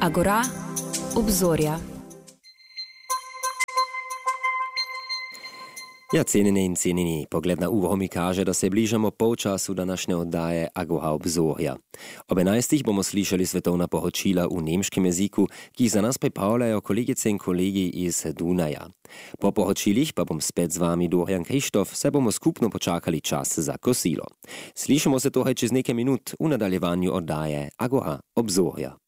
Agora, obzorja. Ja, cenjeni, pogled na uro mi kaže, da se bližamo polčasu današnje oddaje Agora obzorja. Ob 11. bomo slišali svetovna poročila v nemškem jeziku, ki jih za nas pripravljajo kolegice in kolegi iz Dunaja. Po poročilih pa bom spet z vami Dorian Krištof, saj bomo skupno počakali čas za kosilo. Slišimo se torej čez nekaj minut v nadaljevanju oddaje Agora obzorja.